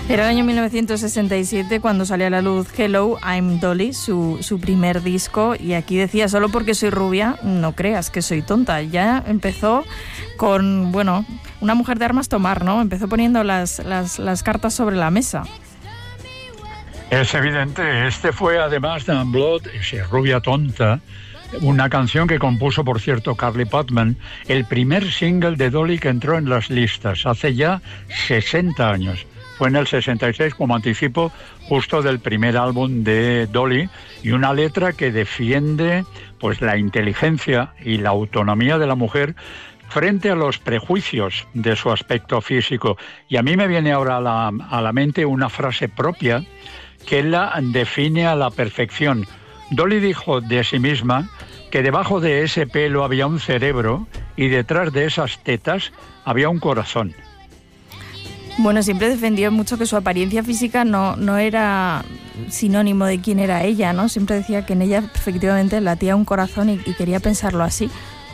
Era el año 1967 cuando salió a la luz Hello, I'm Dolly, su primer disco, y aquí decía, solo porque soy rubia, no creas que soy tonta. Ya empezó con, bueno, una mujer de armas tomar, ¿no? Empezó poniendo las cartas sobre la mesa. Es evidente, este fue además de Blood, Rubia Tonta, una canción que compuso, por cierto, Carly Putman, el primer single de Dolly que entró en las listas hace ya 60 años. Fue en el 66, como anticipo, justo del primer álbum de Dolly, y una letra que defiende pues la inteligencia y la autonomía de la mujer frente a los prejuicios de su aspecto físico. Y a mí me viene ahora a la mente una frase propia que la define a la perfección. Dolly dijo de sí misma que debajo de ese pelo había un cerebro y detrás de esas tetas había un corazón. Bueno, siempre defendió mucho que su apariencia física no era sinónimo de quién era ella, ¿no? Siempre decía que en ella efectivamente latía un corazón y quería pensarlo así.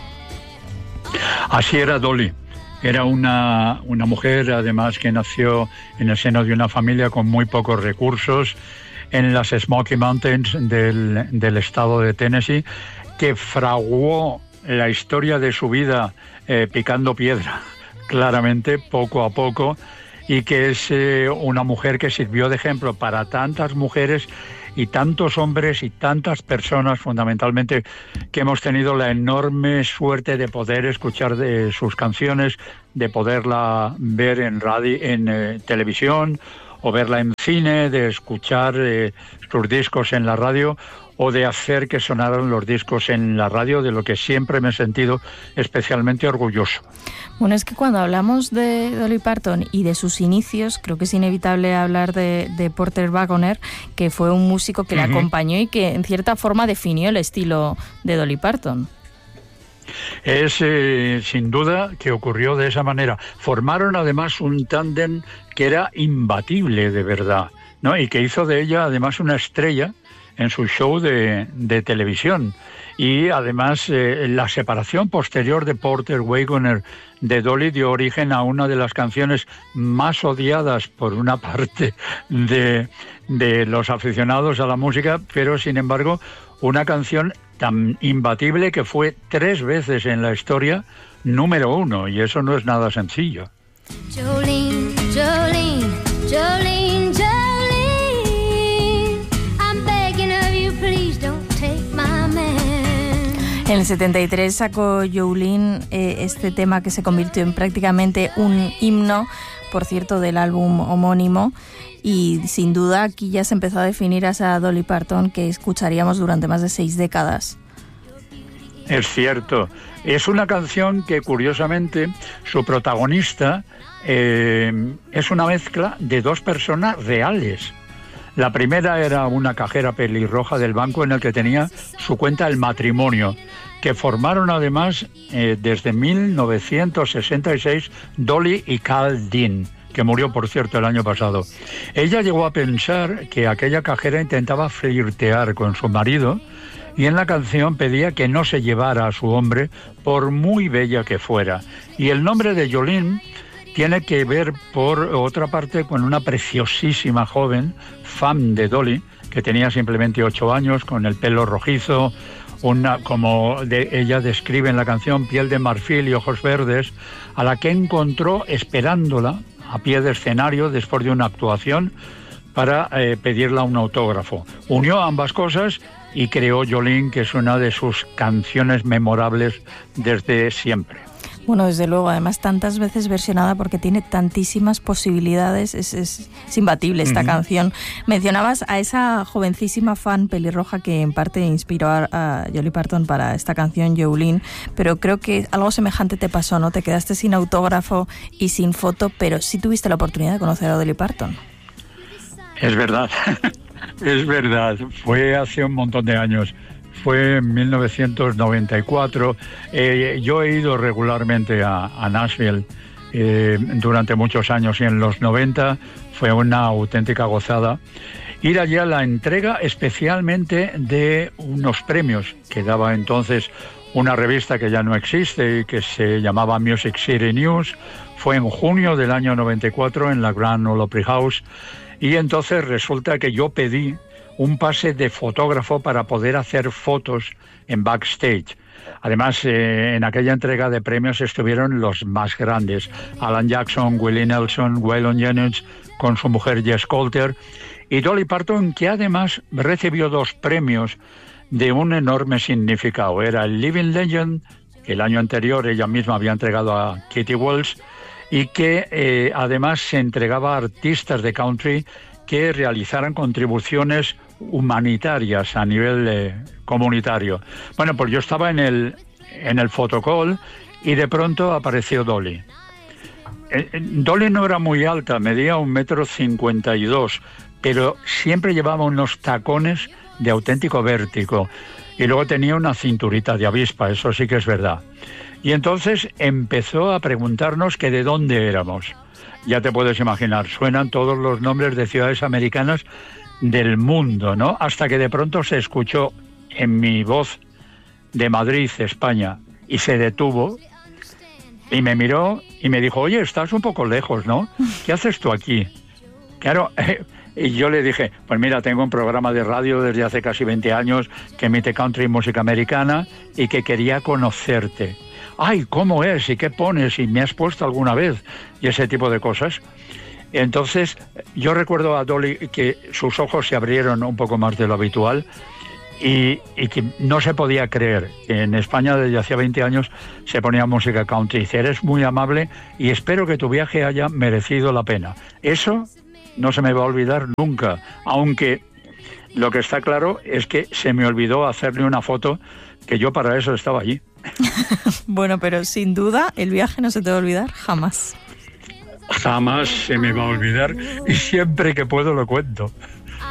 Así era Dolly. Era una mujer, además, que nació en el seno de una familia con muy pocos recursos en las Smoky Mountains del estado de Tennessee, que fraguó la historia de su vida picando piedra, claramente, poco a poco, y que es una mujer que sirvió de ejemplo para tantas mujeres y tantos hombres y tantas personas, fundamentalmente, que hemos tenido la enorme suerte de poder escuchar de sus canciones, de poderla ver en radio, en televisión, o verla en cine, de escuchar sus discos en la radio, o de hacer que sonaran los discos en la radio, de lo que siempre me he sentido especialmente orgulloso. Bueno, es que cuando hablamos de Dolly Parton y de sus inicios, creo que es inevitable hablar de Porter Wagoner, que fue un músico que la acompañó y que en cierta forma definió el estilo de Dolly Parton. Es sin duda que ocurrió de esa manera. Formaron además un tándem que era imbatible de verdad, ¿no? Y que hizo de ella además una estrella en su show de televisión. Y además la separación posterior de Porter Wagoner de Dolly dio origen a una de las canciones más odiadas por una parte de los aficionados a la música, pero sin embargo una canción tan imbatible que fue 3 veces en la historia número 1, y eso no es nada sencillo. Jolene, Jolene, Jolene, Jolene, I'm begging of you, please don't take my man. En el 73 sacó Jolene este tema que se convirtió en prácticamente un himno, por cierto, del álbum homónimo, y sin duda aquí ya se empezó a definir a esa Dolly Parton que escucharíamos durante más de 6 décadas. Es cierto. Es una canción que, curiosamente, su protagonista es una mezcla de 2 personas reales. La primera era una cajera pelirroja del banco en el que tenía su cuenta El Matrimonio, que formaron además desde 1966 Dolly y Carl Dean, que murió, por cierto, el año pasado. Ella llegó a pensar que aquella cajera intentaba flirtear con su marido, y en la canción pedía que no se llevara a su hombre por muy bella que fuera. Y el nombre de Jolene tiene que ver, por otra parte, con una preciosísima joven, fan de Dolly, que tenía simplemente 8 años, con el pelo rojizo, ella describe en la canción, piel de marfil y ojos verdes, a la que encontró esperándola a pie de escenario después de una actuación para pedirle un autógrafo. Unió ambas cosas y creó Jolene, que es una de sus canciones memorables desde siempre. Bueno, desde luego, además tantas veces versionada porque tiene tantísimas posibilidades, es imbatible esta canción. Mencionabas a esa jovencísima fan pelirroja que en parte inspiró a Dolly Parton para esta canción, Jolene, pero creo que algo semejante te pasó, ¿no? Te quedaste sin autógrafo y sin foto, pero sí tuviste la oportunidad de conocer a Dolly Parton. Es verdad, es verdad, fue hace un montón de años. Fue en 1994. Yo he ido regularmente a Nashville durante muchos años, y en los 90 fue una auténtica gozada ir allí a la entrega especialmente de unos premios que daba entonces una revista que ya no existe y que se llamaba Music City News. Fue en junio del año 94 en la Grand Ole Opry House, y entonces resulta que yo pedí un pase de fotógrafo para poder hacer fotos en backstage. Además, en aquella entrega de premios estuvieron los más grandes: Alan Jackson, Willie Nelson, Waylon Jennings con su mujer Jess Coulter, y Dolly Parton, que además recibió 2 premios de un enorme significado. Era el Living Legend, que el año anterior ella misma había entregado a Kitty Wells, y que además se entregaba a artistas de country que realizaran contribuciones humanitarias a nivel comunitario. Bueno, pues yo estaba en el photocall y de pronto apareció Dolly. Dolly no era muy alta, medía 1,52 m, pero siempre llevaba unos tacones de auténtico vértigo, y luego tenía una cinturita de avispa, eso sí que es verdad. Y entonces empezó a preguntarnos que de dónde éramos. Ya te puedes imaginar, suenan todos los nombres de ciudades americanas del mundo, ¿no? Hasta que de pronto se escuchó en mi voz de Madrid, España, y se detuvo y me miró y me dijo: oye, estás un poco lejos, ¿no? ¿Qué haces tú aquí? Claro, y yo le dije: pues mira, tengo un programa de radio desde hace casi 20 años que emite country y música americana y que quería conocerte. Ay, ¿cómo es? ¿Y qué pones? ¿Y me has puesto alguna vez? Y ese tipo de cosas. Entonces, yo recuerdo a Dolly que sus ojos se abrieron un poco más de lo habitual y que no se podía creer. En España desde hacía 20 años se ponía música country. Dice: eres muy amable y espero que tu viaje haya merecido la pena. Eso no se me va a olvidar nunca, aunque lo que está claro es que se me olvidó hacerle una foto, que yo para eso estaba allí. Bueno, pero sin duda el viaje no se te va a olvidar jamás. Jamás se me va a olvidar y siempre que puedo lo cuento.